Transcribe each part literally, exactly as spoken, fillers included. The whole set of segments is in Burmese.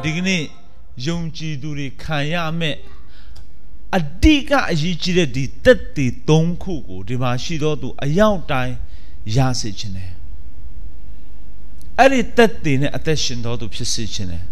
ဒီကနေ့ယုံကြည်သူတွေခံရမယ်အတိကအရေးကြီးတဲ့ဒီတက်တည်သုံးခုကိုဒီမှာရှိသောသူအရောက်တိုင်းရစေခြင်းနဲ့အဲ့ဒီတက်တည်နဲ့အသက်ရှင်တော်သူဖြစ်စေခြင်းနဲ့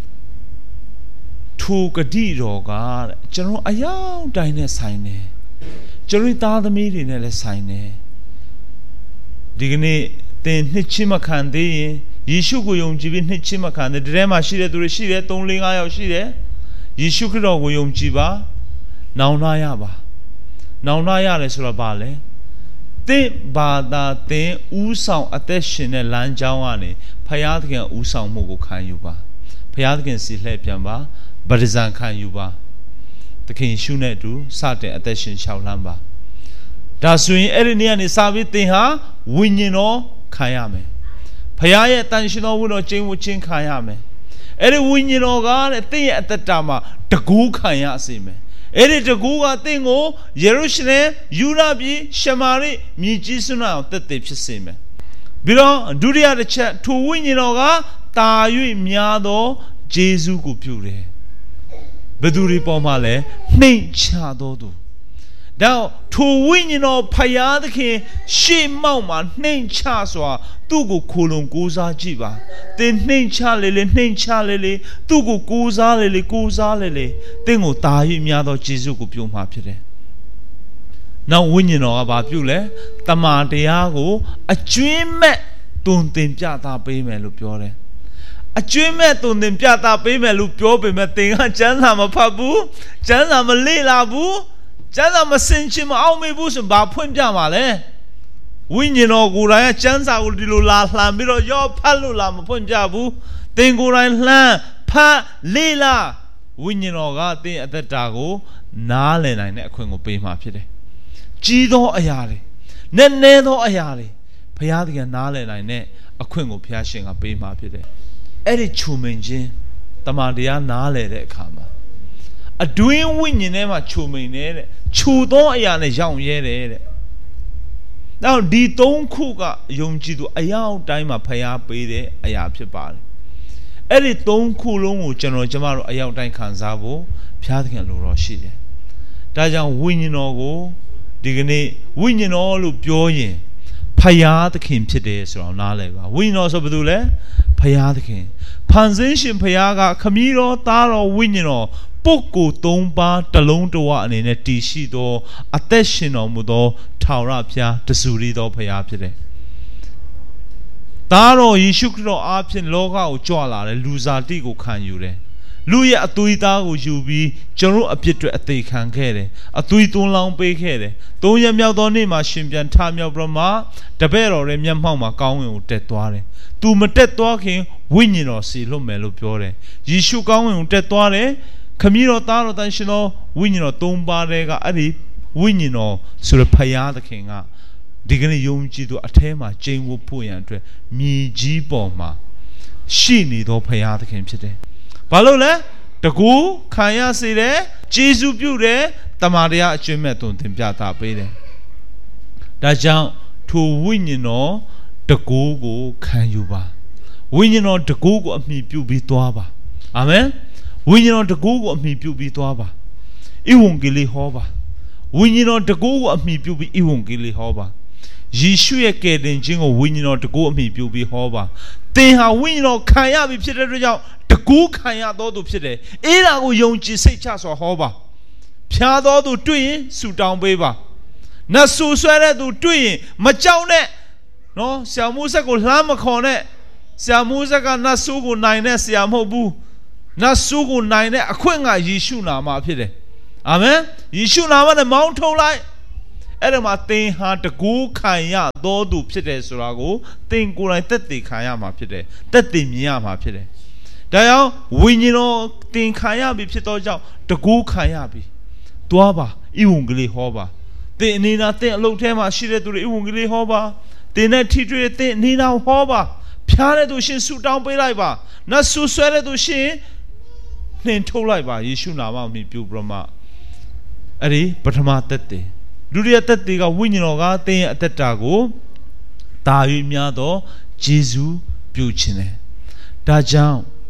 ထိုဂတိတော်ကကျွန်တော်အရောက်တိုင်းနဲ့ဆိုင်တယ်ကျွန်တော်သားသမီးတွေနဲ့လည်းဆိုင်တယ်ဒီကနေ့သင်နှစ်ချင်းမခံသေးရင်ယေရှုကိုယုံကြည်ပြီးနှစ်ချင်းမခံတဲ့ဒီထဲမှာရှိတဲ့သူတွေရှိတယ်သုံး လေးငါးယောက်ရှိတယ်ယေရှုခရစ်တော်ကိုယုံကြည်ပါနောင်နာရပါနောင်နာရတယ်ဆိုတော့ဘာလဲသင်ဘာသာသင်ဥဆောင်အသက်ရှင်တဲ့လမ်းကြောင်းကနေဖယားသခင်ဥဆောင်မှုကိုခံယူပါဖယားသခင်စီလှည့်ပြန်ပါဗတ္တဇံခံယူပါသခင်ရှုနဲ့အတူစတင်အသက်ရှင်ရှောက်လန်းပါဒါဆိုရင်အဲ့ဒီနေ့ကနေစပြီးသင်ဟာဝိညာဉ်တော်ခံရမယ်ဖယားရဲ့တန်ရှင်တော်ဝိညာဉ်တော်ကျင့်ဝတ်ခြင်းခံရမယ်အဲ့ဒီဝိညာဉ်တော်ကတဲ့သင်ရဲ့အသက်တာမှာတကူးခံရစေမယ်အဲ့ဒီတကူးကသင်ကိုယေရုရှလင်ယူဒပြည်ရှမာရိမြေကြီးစွန်းအောင်တက်တည်ဖြစ်စေမယ်ပြီးတော့ဒုတိယတစ်ချက်ထိုဝိညာဉ်တော်ကတာ၍များသောဂျေဇုကိုပြုတယ်ဘယ်သူတွေပေါ်မှာလဲနှိမ့်ချတော်သူဒါထိုဝိညာဉ်တော်ဖယားသခင်ရှေ့မှောက်မှာနှိမ့်ချစွာသူ့ကိုခိုလုံကိုးစားကြည့်ပါသင်နှိမ့်ချလေလေနှိမ့်ချလေလေသူ့ကိုကိုးစားလေလေကိုးစားလေလေသင်ကိုတာ၍များသောဂျေဇုကိုပြုမှာဖြစ်တယ်နောက်ဝိညာဉ်တော်ကဘာပြုလဲတမန်တရားကိုအကျွင်းမဲ့တွင်တင်ပြသပေးမယ်လို့ပြောတယ်အကျွင်းမဲ့တွင်တင်ပြသပေးမယ်လို့ပြောပေမဲ့သင်ကကျမ်းစာမဖတ်ဘူးကျမ်းစာမလေ့လာဘူးကျမ်းစာမစင်ချင်မအောင်မေဘူးဆိုဘာဖွင့်ပြမှာလဲဝိညာဉ်တော်ကိုယ်တိုင်ကကျမ်းစာကိုဒီလိုလာလှန်ပြီးတော့ရောဖတ်လို့လာမဖွင့်ပြဘူးသင်ကိုယ်တိုင်လှမ်းဖတ်လေ့လာဝိညာဉ်တော်ကသင်အသက်တာကိုနားလည်နိုင်တဲ့အခွင့်ကိုပေးမှာဖြစ်တယ်ကြီးသောအရာတွေနည်းနည်းသောအရာတွေဘုရားသခင်နားလည်နိုင်တဲ့အခွင့်ကိုဘုရားရှင်ကပေးမှာဖြစ်တယ်အဲ့ဒီခြုံမင်ခြင်းတမန်တရားနားလည်တဲ့အခါမှာအတွင်းဝိညာဉ်ထဲမှာခြုံမိန်နေတဲ့ခြုံသောအရာနဲ့ရောင်ရဲတယ်တဲ့နောက်ဒီသုံးခုကယုံကြည်သူအရာတိုင်းမှာဖျားပေးတဲ့အရာဖြစ်ပါတယ်အဲ့ဒီသုံးခုလုံးကိုကျွန်တော်ကျမတို့အရာတိုင်းခံစားဖို့ဘုရားသခင်လိုတော်ရှိတယ်ဒါကြောင့်ဝိညာဉ်တော်ကိုဒီကနေ့ဝိညာဉ်တော်လို့ပြောရင်ဖျားသခင်ဖြစ်တယ်ဆိုတော့နားလည်ပါဝိညာဉ်တော်ဆိုဘယ်သူလဲဖျားသခင်ဖန်ဆင်းရှင်ဖျားကခမည်းတော်သားတော်ဝိညာဉ်တော်ပုဂ္ဂိုလ်သုံးပါးတလုံးတဝအနေနဲ့တည်ရှိသောအသက်ရှင်တော်မူသောထာဝရဘုရားတဆူရီသောဘုရားဖြစ်တယ်။သားတော်ယေရှုခရစ်တော်အားဖြင့်လောကကိုကြွလာတယ်လူစားတိကိုခံယူတယ်။လူရဲ့အသွေးသားကိုယူပြီးကျွန်တော်အပြစ်တွေအသေးခံခဲ့တယ်။အသွေးသွန်းလောင်းပေးခဲ့တယ်။သုံးရက်မြောက်သောနေ့မှာရှင်ပြန်ထမြောက်ပြီးမှတပည့်တော်ရဲ့မျက်မှောက်မှာကောင်းဝင်ကိုတက်သွားတယ်။ तू မတက်သွားခင်ဝိညာဉ်တော်စီလွတ်မယ်လို့ပြောတယ်။ယေရှုကောင်းဝင်ကိုတက်သွားတယ်ခမည်းတော်သားတော်တန်ရှင်တော်ဝိညာဉ်တော်သုံးပါးတဲ့ကအဲ့ဒီဝိညာဉ်တော်ဆိုရဖယားသခင်ကဒီကနေ့ယုံကြည်သူအထဲမှာကျင့်ဝတ်ဖို့ရန်အတွက်မြေကြီးပေါ်မှာရှိနေသောဖယားသခင်ဖြစ်တယ်။ဘာလို့လဲတကူခံရစေတယ်ဂျေဇုပြုတယ်တမန်တရားအကျွမ်းမဲ့သွန်သင်ပြတာပေးတယ်။ဒါကြောင့်ထိုဝိညာဉ်တော်တကူကိုခံယူပါဝိညာဉ်တော်တကူကိုအမိပြုပြီးသွားပါအာမင်ဝိညာဉ်တော်တကူကိုအမိပြုပြီးသွားပါဧဝံဂေလိဟောပါဝိညာဉ်တော်တကူကိုအမိပြုပြီးဧဝံဂေလိဟောပါယေရှုရဲ့ကယ်တင်ခြင်းကိုဝိညာဉ်တော်တကူအမိပြုပြီးဟောပါသင်ဟာဝိညာဉ်တော်ခံရပြီဖြစ်တဲ့အတွက်ကြောင့်တကူခံရတော်သူဖြစ်တယ်အဲ့ဒါကိုယုံကြည်စိတ်ချစွာဟောပါဖျားတော်သူတွေ့ရင်ဆူတောင်းပေးပါနတ်ဆူဆွဲတဲ့သူတွေ့ရင်မကြောက်နဲ့နော်ဆရာမိုးဆက်ကိုလှမ်းမခေါ်နဲ့ဆရာမိုးဆက်ကနတ်ဆူကိုနိုင်တဲ့ဆရာမဟုတ်ဘူးနတ်ဆူကိုနိုင်တဲ့အခွင့်ကယေရှုနာမဖြစ်တယ်အာမင်ယေရှုနာမနဲ့မောင်းထုတ်လိုက်အဲ့ဒါမှာသင်ဟာတကူခံရတော်သူဖြစ်တယ်ဆိုတာကိုသင်ကိုယ်တိုင်သက်သေခံရမှာဖြစ်တယ်သက်သေမြင်ရမှာဖြစ်တယ်ဒါကြောင့်ဝိညာဉ်တော်သင်ခံရပြီဖြစ်သောကြောင့်တကူခံရပြီသွားပါဧဝံဂေလိဟောပါသင်အနေနဲ့သင်အလုပ်ထဲမှာရှိတဲ့သူတွေဧဝံဂေလိဟောပါသင်နဲ့ထိတွေ့တဲ့သင်အနေနဲ့ဟောပါဖျားတဲ့သူရှင်ဆူတောင်းပေးလိုက်ပါနတ်ဆူဆွဲတဲ့သူရှင်နှင်ထုတ်လိုက်ပါယေရှုနာမအမိပြုပြီးမှအဲ့ဒီပထမသက်သေဒုတိယသက်သေကဝိညာဉ်တော်ကသင်ရဲ့အသက်တာကိုတာ၍များသောဂျေဇုပြုခြင်းတယ်ဒါကြောင့်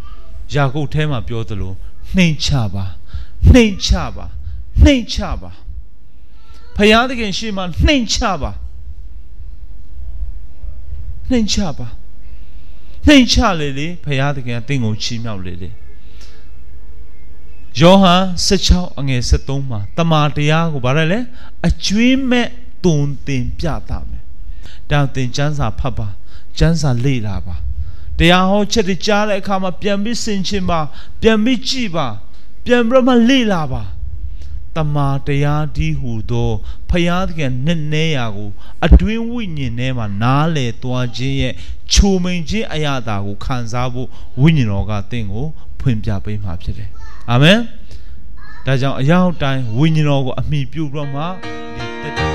ယာကုပ်ထဲမှာပြောသလိုနှိမ်ချပါနှိမ်ချပါနှိမ်ချပါဖယားသခင်ရှေ့မှာနှိမ်ချပါနှိမ်ချပါနှိမ်ချလေလေဖယားသခင်ကတင့်ကိုချီးမြှောက်လေလေယောဟန်สิบหกအငယ်สิบสามမှာတမန်တရားကိုဗါရလဲအကျွေးမဲ့တုံတင်ပြတာမယ်တောင်တင်ကျမ်းစာဖတ်ပါကျမ်းစာလေ့လာပါတရားဟောချက်တွေကြားတဲ့အခါမှာပြန်ပြီးဆင်ခြင်ပါပြန်ပြီးကြည့်ပါပြန်ပြီးမှလေ့လာပါတမန်တရားဒီဟူသောဖယားသခင်နှစ်နေရာကိုအတွင်းဝိညာဉ်ထဲမှာနားလေသွားခြင်းရဲ့ချိုမိန်ခြင်းအရာတာကိုခံစားဖို့ဝိညာဉ်တော်ကတင့်ကိုဖွင့်ပြပေးမှာဖြစ်တယ်အာမင်ဒါကြောင့်အရာတိုင်းဝိညာဉ်တော်ကိုအမိပြုပြီးတော့မှ